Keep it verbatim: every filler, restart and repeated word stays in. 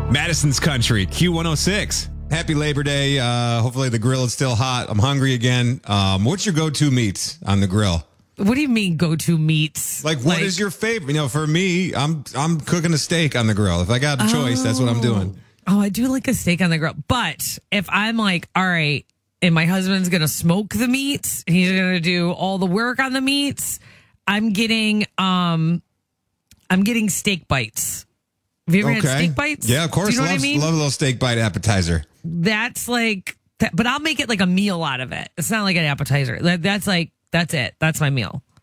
Madison's Country, Q one oh six. Happy Labor Day. Uh, hopefully the grill is still hot. I'm hungry again. Um, what's your go-to meats on the grill? What do you mean go-to meats? Like, what like, is your favorite? You know, for me, I'm I'm cooking a steak on the grill. If I got a choice, that's what I'm doing. Oh, I do like a steak on the grill. But if I'm like, all right, and my husband's going to smoke the meats, he's going to do all the work on the meats, I'm getting um, I'm getting steak bites. Have you ever Okay. had steak bites? Yeah, of course. Do you know love, what I mean? love a little steak bite appetizer. That's like, but I'll make it like a meal out of it. It's not like an appetizer. That- That's like, that's it. That's my meal.